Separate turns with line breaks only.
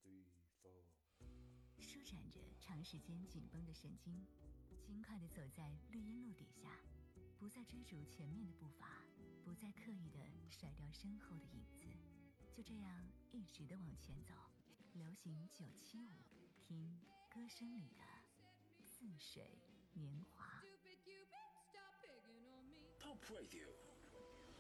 舒展着长时间紧绷的神经，轻快地走在绿荫路底下，不再追逐前面的步伐，不再刻意地甩掉身后的影子，就这样一直地往前走。流行975，听歌声里的似水年华。
Pop Radio